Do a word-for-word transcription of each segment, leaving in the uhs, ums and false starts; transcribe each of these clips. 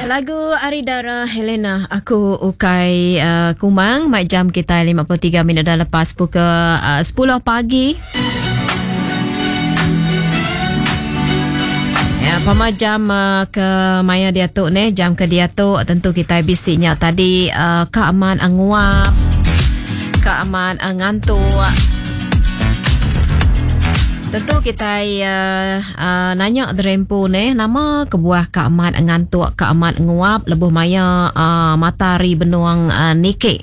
Lagu Aridara Helena Aku Ukai uh, Kumang. Mat jam kita lima puluh tiga minit dah lepas pukul uh, sepuluh pagi. Ya, pama jam uh, ke Maya Diatuk ni, jam ke Diatuk tentu kita bisiknya tadi uh, Kak Aman anguap, Kak Aman ngantuk. Tentu kita uh, uh, nanya derempu ni nama kebuah Kak Amat ngantuk, Kak Amat nguap, lebuh maya uh, matahari benuang uh, nike.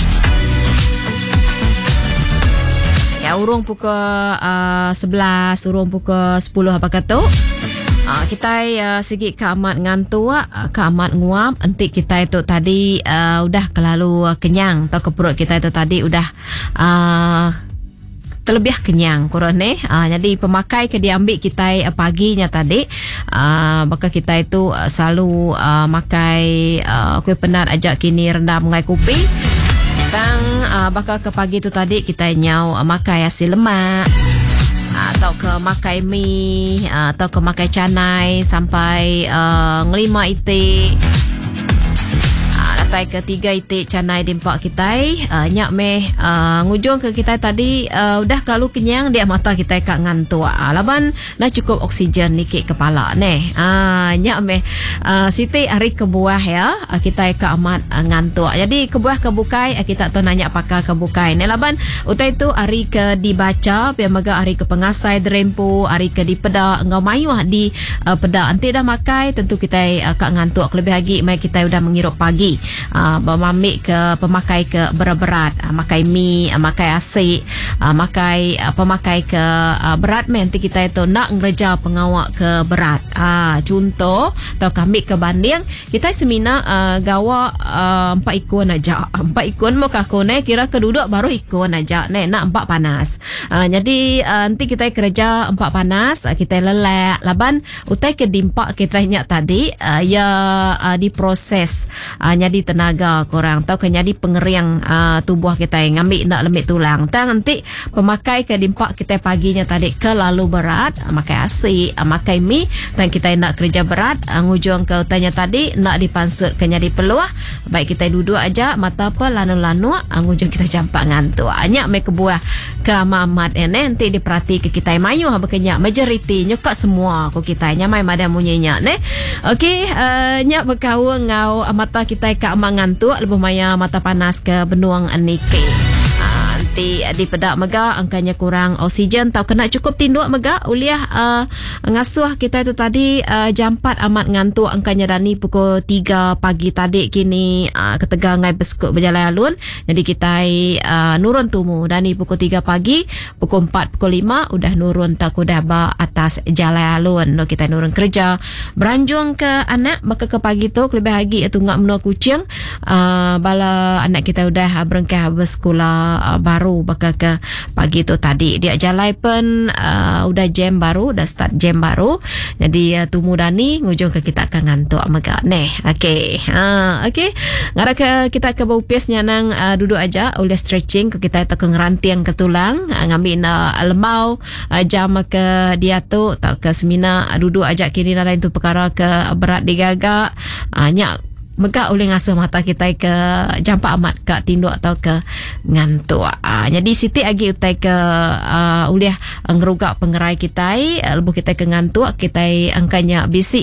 Ya, urung pukul uh, sebelas, urung pukul sepuluh apa kata. Uh, kita uh, segi Kak Amat ngantuk, uh, Kak Amat nguap, nanti kita itu tadi uh, udah kelalu uh, kenyang atau ke perut kita itu tadi udah uh, terlebih kenyang korang ni. Uh, jadi pemakai ke diambil kita uh, paginya tadi. Uh, maka kita itu uh, selalu uh, makai uh, kuih penat ajak kini rendam ngai kopi. Dan uh, bakal ke pagi tu tadi kita nyau uh, makai hasil lemak. Uh, atau ke makai mie. Uh, atau ke makai canai sampai uh, ngelima itik. Tai ke tiga itik canai dimpak kita uh, nyak meh uh, ngujung ke kita tadi uh, udah terlalu kenyang dia mata kita kak ngantuk. Uh, laban dah cukup oksigen nikit kepala ni. Uh, nyak meh uh, siti hari kebuah ya uh, kita kak amat uh, ngantuk. Jadi kebuah kebukai uh, kita tu nanya pakar kebukai ni laban utai tu hari ke dibaca biar maga hari ke pengasai derempu hari ke di peda engau mayuh di uh, peda nanti dah makai tentu kita uh, kak ngantuk lebih lagi mai kita udah mengirup pagi. Uh, ambil ke pemakai ke berat-berat, uh, makai mie, uh, makai asik, uh, makai uh, pemakai ke uh, berat meh nanti kita itu nak ngereja pengawak ke berat. Uh, contoh atau kami ke banding kita semina uh, gawa uh, empat ikun aja. Empat ikun mau kakone kira keduduk baru ikun aja. Nek nak empat panas. Uh, jadi uh, nanti kita kerja empat panas, uh, kita lelak laban utai ke dimpak kita nyak tadi uh, ya uh, diproses uh, nyadi tenaga korang tahu kan jadi pengering uh, tubuh kita yang ambil nak lembik tulang. Tak nanti pemakai ke dimpak kita paginya tadi kelalu berat, uh, makai asik, uh, makai mie dan kita nak kerja berat, uh, ngujung ke utanya tadi nak dipansut ke jadi peluah. Baik kita duduk aja mata apa lanu-lanu, uh, ngujung kita campak ngantuk. Anyak me kebuah ke amat ini nanti diperhati ke kita mayu berkenyak majoriti nyokak semua ko kita nyamai madam munyenya ne. Okey, uh, nyak berkau ngau mata kita ke amat ngantuk lebih maya mata panas ke benuang nike. Uh, nanti di pedak mega angkanya kurang oksigen tau kena cukup tinduk mega uliah uh, ngasuh kita itu tadi uh, jam empat amat ngantuk angkanya dani pukul tiga pagi tadi kini uh, ketegang ngai beskut berjalan alun. Jadi kita uh, nurun tumu dani pukul tiga pagi pukul empat pukul lima udah nurun tak udah ba atas jalan alun. Lo kita nurun kerja beranjung ke anak maka ke pagi tu lebih lagi itu ngak menua kucing uh, bala anak kita udah berengkah bersekolah uh, baru bakal ke pagi tu tadi dia jalan pun uh, udah jam baru dah start jam baru jadi uh, tumu dani ngujung ke kita akan ngantuk mega neh. Okey ha okey ngara ke kita ke baupis nyanang uh, duduk aja oleh stretching ke kita tak ngerantiang ke tulang uh, ngambil uh, lembau uh, jam ke dia tu tak ke semina uh, duduk aja kini lain tu perkara ke berat digagak uh, nyak mega oleh ngasuh mata kita ke jampak amat ke tinduk atau ke ngantuk. Uh, jadi siti agi utai ke uh, oleh ngerugak pengerai kita uh, lebuh kita ke ngantuk kita angkanya bisik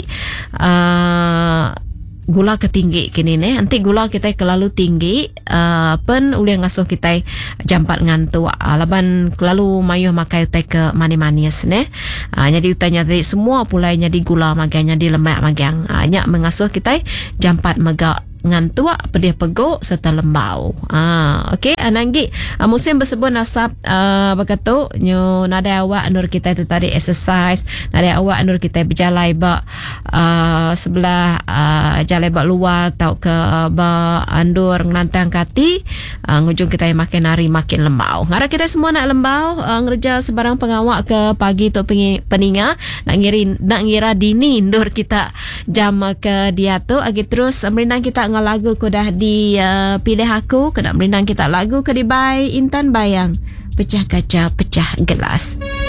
uh, gula ketinggi kini ni nanti gula kita kelalu tinggi uh, pen oleh ngasuh kita jampat ngantuk uh, laban kelalu mayuh makai utai ke manis-manis ni uh, jadi utanya tadi semua pulainya di gula maganya di lemak magang uh, nyak mengasuh kita jampat mega ngantuk pedih peguk serta lembau. Ah, okey ananggi uh, musim bersebut nasab uh, berkata nyo nada awak nur kita itu tadi exercise, nada awak nur kita berjalan ba uh, sebelah uh, jalan ba luar tau ke uh, ba andur nantang kati uh, ngujung kita makin hari makin lembau. Ngara kita semua nak lembau uh, ngerja sebarang pengawak ke pagi tu peninga nak ngiri nak ngira dini ndur kita jam ke dia tu agi terus merindang kita lagu ko dah di uh, pilih aku kena merindang kita lagu ke di Bay Intan Bayang pecah kaca pecah gelas.